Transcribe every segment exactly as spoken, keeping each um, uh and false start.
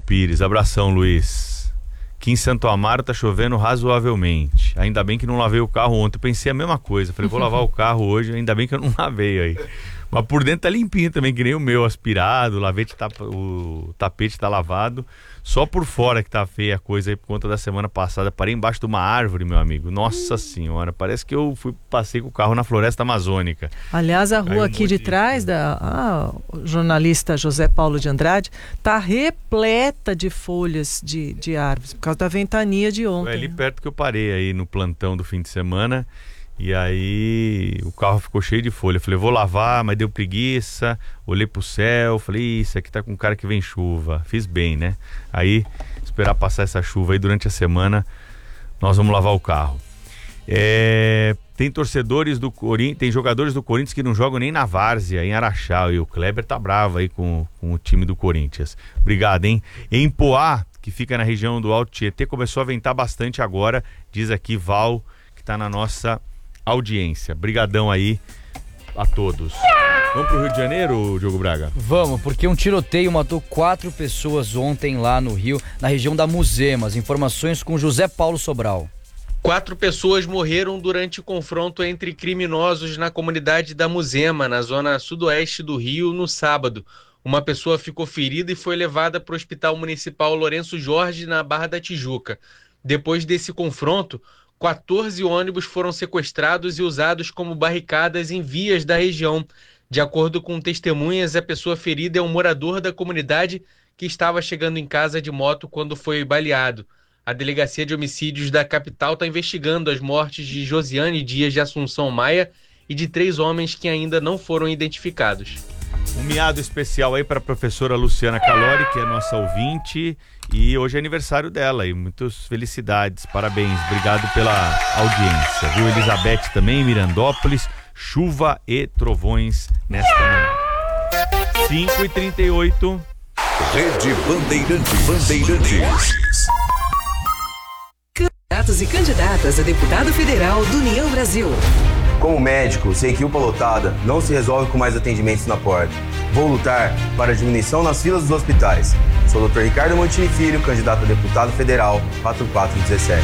Pires. Abração, Luiz. Aqui em Santo Amaro tá chovendo razoavelmente. Ainda bem que não lavei o carro ontem. Eu pensei a mesma coisa. Falei, vou lavar o carro hoje. Ainda bem que eu não lavei aí. Mas por dentro tá limpinho também, que nem o meu, aspirado. O, lavete tá, o tapete tá lavado. Só por fora que tá feia a coisa aí por conta da semana passada. Parei embaixo de uma árvore, meu amigo. Nossa senhora, parece que eu fui passei com o carro na floresta amazônica. Aliás, a rua aqui de trás da ah, jornalista José Paulo de Andrade tá repleta de folhas de, de árvores, por causa da ventania de ontem. Foi ali perto que eu parei aí no plantão do fim de semana. E aí o carro ficou cheio de folha. Eu falei, vou lavar, mas deu preguiça. Olhei pro céu, falei, isso aqui tá com cara que vem chuva. Fiz bem, né? Aí, esperar passar essa chuva aí durante a semana, nós vamos lavar o carro. É, tem torcedores do Corinthians, tem jogadores do Corinthians que não jogam nem na várzea, em Araxá. E o Kleber tá bravo aí com, com o time do Corinthians. Obrigado, hein? Em Poá, que fica na região do Alto Tietê, começou a ventar bastante agora, diz aqui Val, que tá na nossa audiência. Brigadão aí a todos. Vamos pro Rio de Janeiro, Diogo Braga? Vamos, porque um tiroteio matou quatro pessoas ontem lá no Rio, na região da Muzemas. Informações com José Paulo Sobral. Quatro pessoas morreram durante o confronto entre criminosos na comunidade da Muzema, na zona sudoeste do Rio, no sábado. Uma pessoa ficou ferida e foi levada para o Hospital Municipal Lourenço Jorge, na Barra da Tijuca. Depois desse confronto, quatorze ônibus foram sequestrados e usados como barricadas em vias da região. De acordo com testemunhas, a pessoa ferida é um morador da comunidade que estava chegando em casa de moto quando foi baleado. A Delegacia de Homicídios da capital está investigando as mortes de Josiane Dias de Assunção Maia e de três homens que ainda não foram identificados. Um miado especial aí para a professora Luciana Calori, que é nossa ouvinte, e hoje é aniversário dela, e muitas felicidades, parabéns, obrigado pela audiência, viu? Elizabeth também, Mirandópolis, chuva e trovões nesta manhã. cinco e trinta e oito. Rede Bandeirantes. Bandeirantes. Candidatos e candidatas a deputado federal do União Brasil. Como médico, sei que U P A lotada não se resolve com mais atendimentos na porta. Vou lutar para a diminuição nas filas dos hospitais. Sou o doutor Ricardo Montini Filho, candidato a deputado federal quatro quatro um sete.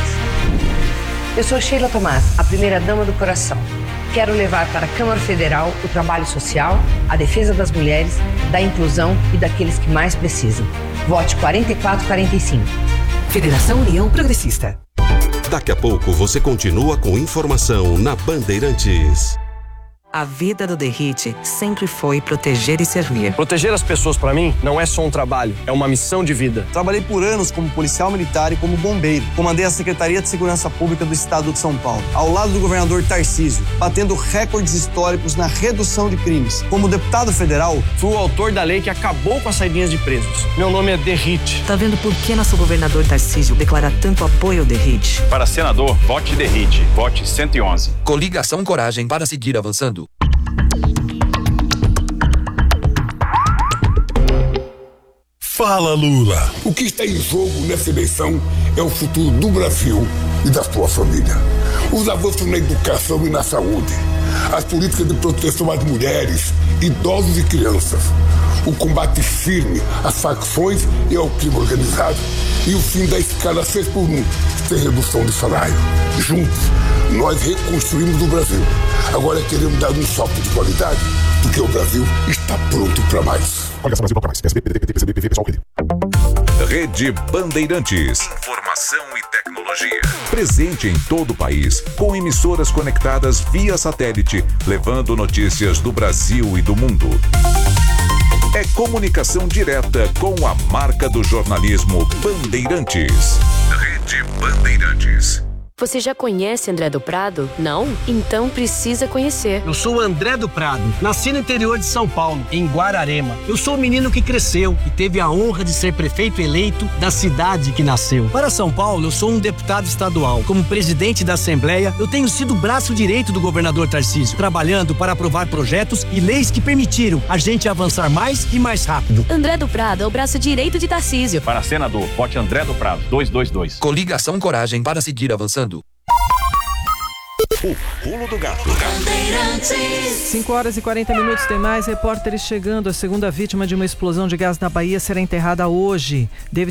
Eu sou Sheila Tomás, a primeira dama do coração. Quero levar para a Câmara Federal o trabalho social, a defesa das mulheres, da inclusão e daqueles que mais precisam. Vote quatro quatro quatro cinco. Federação União Progressista. Daqui a pouco você continua com informação na Bandeirantes. A vida do Derrite sempre foi proteger e servir. Proteger as pessoas, pra mim, não é só um trabalho, é uma missão de vida. Trabalhei por anos como policial militar e como bombeiro. Comandei a Secretaria de Segurança Pública do Estado de São Paulo, ao lado do governador Tarcísio, batendo recordes históricos na redução de crimes. Como deputado federal, fui o autor da lei que acabou com as saidinhas de presos. Meu nome é Derrite. Tá vendo por que nosso governador Tarcísio declara tanto apoio ao Derrite? Para senador, vote Derrite. Vote cento e onze. Coligação Coragem para seguir avançando. Fala, Lula! O que está em jogo nessa eleição é o futuro do Brasil e da sua família. Os avanços na educação e na saúde, as políticas de proteção às mulheres, idosos e crianças, o combate firme às facções e ao crime organizado e o fim da escala seis por um, sem redução de salário. Juntos, nós reconstruímos o Brasil. Agora queremos dar um salto de qualidade, porque o Brasil está pronto para mais. Coligação Brasil para mais. P S B, P D T, P C B, P V, pessoal que Rede Bandeirantes. Informação e tecnologia. Presente em todo o país, com emissoras conectadas via satélite, levando notícias do Brasil e do mundo. É comunicação direta com a marca do jornalismo Bandeirantes. Rede Bandeirantes. Você já conhece André do Prado? Não? Então precisa conhecer. Eu sou André do Prado, nasci no interior de São Paulo, em Guararema. Eu sou o menino que cresceu e teve a honra de ser prefeito eleito da cidade que nasceu. Para São Paulo, eu sou um deputado estadual. Como presidente da Assembleia, eu tenho sido o braço direito do governador Tarcísio, trabalhando para aprovar projetos e leis que permitiram a gente avançar mais e mais rápido. André do Prado é o braço direito de Tarcísio. Para senador, vote André do Prado, duzentos e vinte e dois. Coligação Coragem para seguir avançando. O Pulo do Gato. cinco horas e quarenta minutos, tem mais repórteres chegando. A segunda vítima de uma explosão de gás na Bahia será enterrada hoje. David